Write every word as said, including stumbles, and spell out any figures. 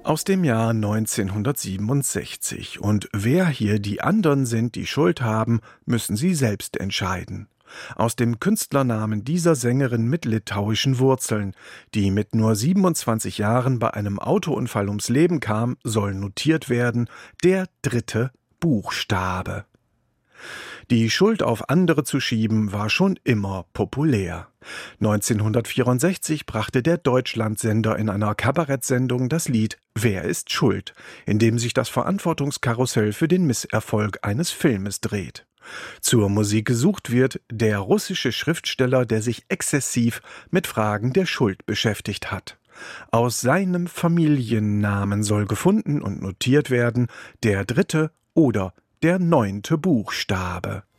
Aus dem Jahr neunzehnhundertsiebenundsechzig. Und wer hier die anderen sind, die Schuld haben, müssen sie selbst entscheiden. Aus dem Künstlernamen dieser Sängerin mit litauischen Wurzeln, die mit nur siebenundzwanzig Jahren bei einem Autounfall ums Leben kam, soll notiert werden: der dritte Buchstabe. Die Schuld auf andere zu schieben, war schon immer populär. neunzehnhundertvierundsechzig brachte der Deutschlandsender in einer Kabarettsendung das Lied »Wer ist schuld?», in dem sich das Verantwortungskarussell für den Misserfolg eines Filmes dreht. Zur Musik gesucht wird der russische Schriftsteller, der sich exzessiv mit Fragen der Schuld beschäftigt hat. Aus seinem Familiennamen soll gefunden und notiert werden der dritte oder der neunte Buchstabe.